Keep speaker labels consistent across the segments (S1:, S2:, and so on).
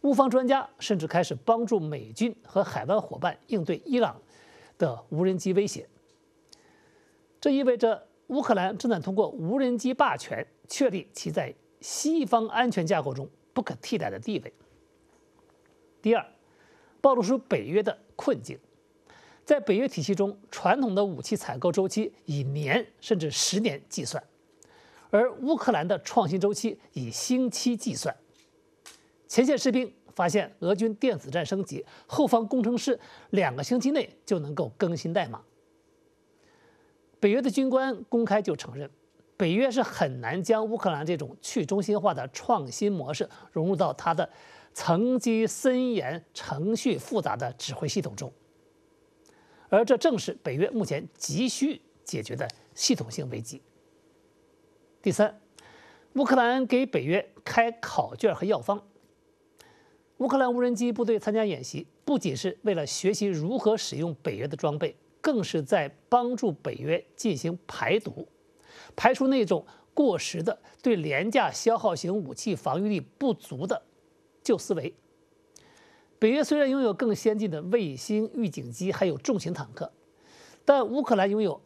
S1: 乌方专家甚至开始帮助美军和海湾伙伴应对伊朗的无人机威胁。这意味着乌克兰正在通过无人机霸权确立其在西方安全架构中不可替代的地位。第二，暴露出北约的困境。在北约体系中，传统的武器采购周期以年甚至10年计算，而乌克兰的创新周期以星期计算。前线士兵发现俄军电子战升级，后方工程师2个星期内就能够更新代码。北约的军官公开就承认，北约是很难将乌克兰这种去中心化的创新模式融入到它的层级森严、程序复杂的指挥系统中。而这正是北约目前急需解决的系统性危机。第三，乌克兰给北约开考卷和药方。乌克兰无人机部队参加演习，不仅是为了学习如何使用北约的装备，更是在帮助北约进行排毒，排除那种过时的、对廉价消耗型武器防御力不足的旧思维。北约虽然拥有更先进的卫星预警机，还有重型坦克，但乌克兰拥有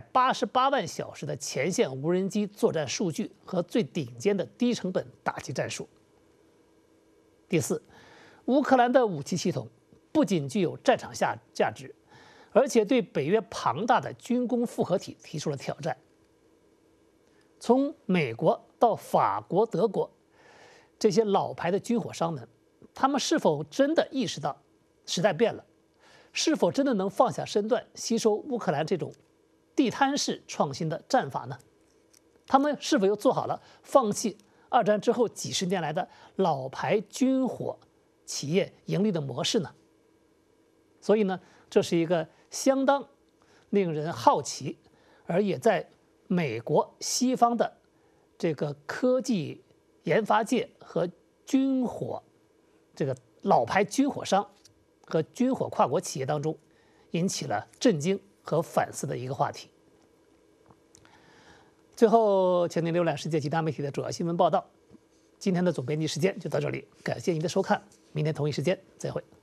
S1: 288万小时的前线无人机作战数据和最顶尖的低成本打击战术。第四，乌克兰的武器系统不仅具有战场价值，而且对北约庞大的军工复合体提出了挑战。从美国到法国、德国这些老牌的军火商们，他们是否真的意识到时代变了？是否真的能放下身段，吸收乌克兰这种地摊式创新的战法呢？他们是否又做好了放弃2战之后几十年来的老牌军火企业盈利的模式呢？所以呢，这是一个相当令人好奇，而也在美国西方的这个科技研发界和军火这个老牌军火商和军火跨国企业当中引起了震惊和反思的一个话题。最后，请您浏览世界其他媒体的主要新闻报道。今天的总编辑时间就到这里，感谢您的收看，明天同一时间再会。